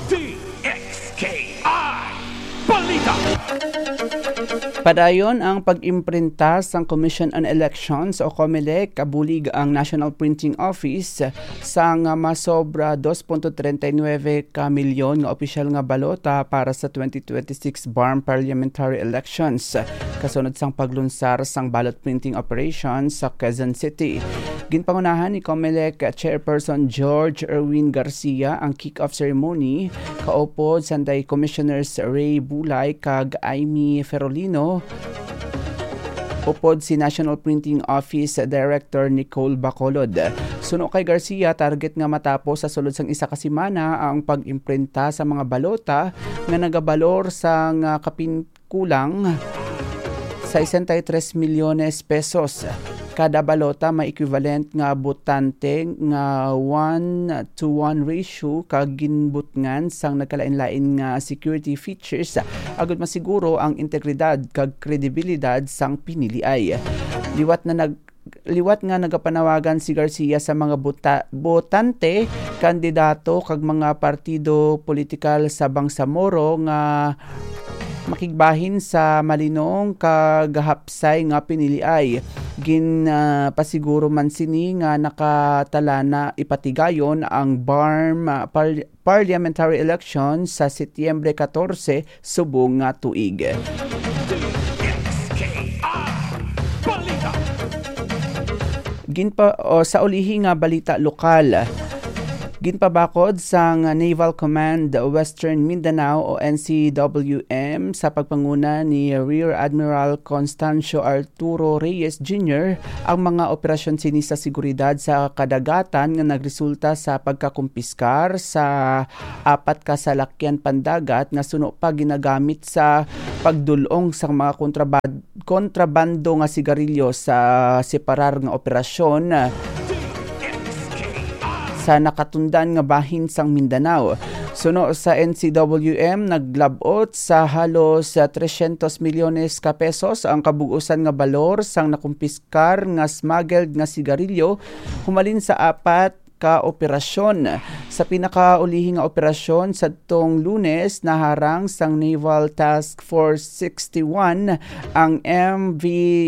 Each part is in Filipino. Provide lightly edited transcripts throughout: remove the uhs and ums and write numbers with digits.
DXKI Balita. Padayon ang pag-imprinta sa Commission on Elections o COMELEC kabulig ang National Printing Office sa nga masobra 2.39 ka milyon nga opisyal nga balota para sa 2026 BARM Parliamentary Elections kasunod sang paglunsar sang ballot printing operations sa Quezon City. Ginpangunahan ni COMELEC Chairperson George Erwin Garcia ang kick-off ceremony kaupod sanday Commissioners Ray Bulay kag Amy Ferolino. Upod si National Printing Office Director Nicole Bacolod. Suno kay Garcia, target nga matapos sa sulod sang isa ka semana ang pag-imprinta sa mga balota nga nagabalor sa kapinkulang sa 63 milyones pesos. Kada balota may equivalent nga botante nga 1:1 ratio kag ginbutngan sang nagkalain-lain nga security features agud masiguro ang integridad kag kredibilidad sang piniliay. Liwat nga nagapanawagan si Garcia sa mga botante, kandidato kag mga partido politikal sa Bangsamoro nga makigbahin sa malinong kagahapsay nga piniliay. Pasiguro man sini nga nakatala na ipatigayon ang BARM Parliamentary Election sa Setyembre 14 subong nga tuig. Sa ulihi nga balita lokal, ginpabakod sang Naval Command Western Mindanao o NCWM sa pagpanguna ni Rear Admiral Constancio Arturo Reyes Jr. ang mga operasyon sini sa seguridad sa kadagatan nga nagresulta sa pagkakumpiskar sa 4 ka salakyan pandagat nga suno pa ginagamit sa pagdulong sa mga kontrabando nga sigarilyo sa separar nga operasyon sa nakatundan nga bahin sang Mindanao. Suno sa NCWM, naglabot sa halos 300 milyones ka pesos ang kabugusan nga balor sang nakumpiskar nga smuggled nga sigarilyo humalin sa 4 ka operasyon. Sa pinakaulihing nga operasyon sa tong Lunes, naharang sang Naval Task Force 61 ang MV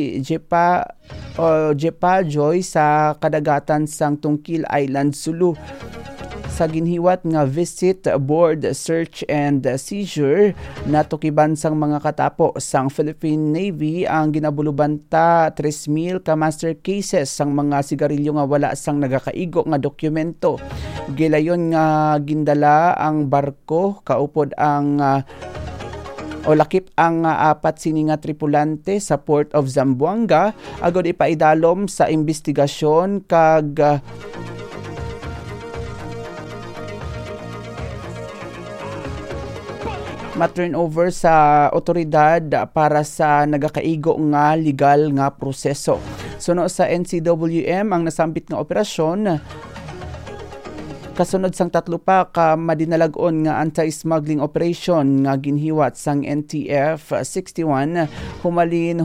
Jepajoy sa kadagatan sang Tungkil Island, Sulu. Sa ginhiwat nga visit board search and seizure natukiban sang mga katapo sang Philippine Navy ang ginabulubanta 3,000 ka master cases sang mga sigarilyo nga wala sang nagakaigo nga dokumento. Gilayon nga gindala ang barko kaupod ang lakip ang 4 sini nga tripulante sa Port of Zamboanga agod ipaidalom sa investigasyon kag ma-turnover sa otoridad para sa nagakaigo nga legal nga proseso. Suno sa NCWM ang nasambit nga operasyon kasunod sang 3 pa ka madinalagon nga anti-smuggling operation nga ginhiwat sang NTF 61 humalin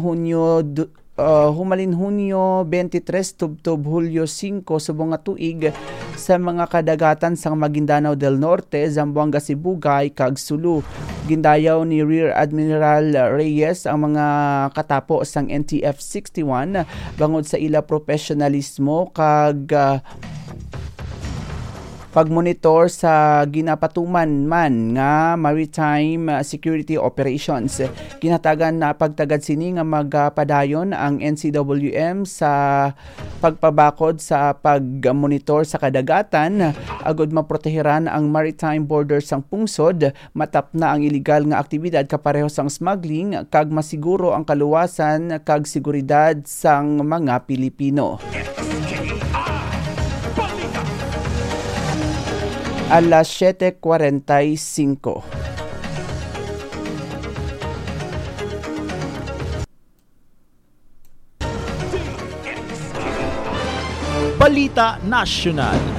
Hunyo 23 tubtob Hulyo 5 subong nga tuig sa mga kadagatan sang Maguindanao del Norte, Zamboanga, Sibugay kag Sulu. Gindayaw ni Rear Admiral Reyes ang mga katapo sang NTF 61 bangod sa ila profesionalismo kag pagmonitor sa ginapatuman man nga maritime security operations. Ginatagan na pagtagad sini nga magpadayon ang NCWM sa pagpabakod sa pagmonitor sa kadagatan agud maproteheran ang maritime borders sang pungsod matap na ang illegal nga aktibidad kapareho sang smuggling kag masiguro ang kaluwasan kag seguridad sang mga Pilipino. Alas 7:45. Balita Nacional.